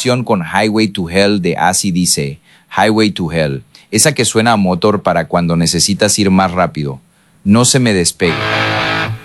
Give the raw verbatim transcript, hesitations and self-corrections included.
canción con Highway to Hell de A C/D C, Highway to Hell, esa que suena a motor para cuando necesitas ir más rápido. No se me despegue.